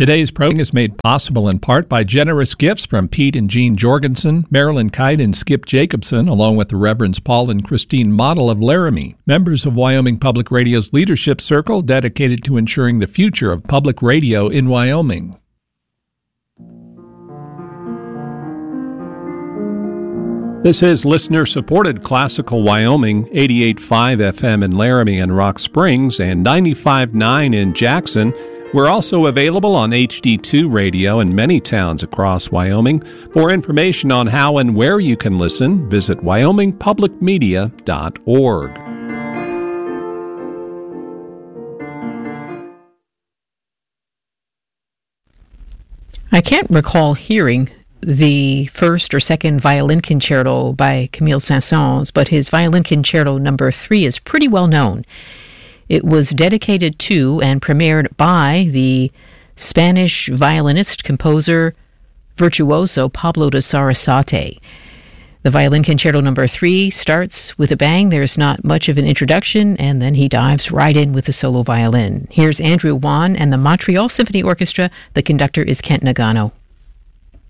Today's program is made possible in part by generous gifts from Pete and Jean Jorgensen, Marilyn Kite and Skip Jacobson, along with the Reverends Paul and Christine Model of Laramie, members of Wyoming Public Radio's Leadership Circle dedicated to ensuring the future of public radio in Wyoming. This is listener-supported Classical Wyoming, 88.5 FM in Laramie and Rock Springs and 95.9 in Jackson. We're also available on HD2 radio in many towns across Wyoming. For information on how and where you can listen, visit wyomingpublicmedia.org. I can't recall hearing the first or second violin concerto by Camille Saint-Saëns, but his violin concerto number 3 is pretty well known. It was dedicated to and premiered by the Spanish violinist, composer, virtuoso Pablo de Sarasate. The violin concerto number 3 starts with a bang. There's not much of an introduction, and then he dives right in with the solo violin. Here's Andrew Wan and the Montreal Symphony Orchestra. The conductor is Kent Nagano.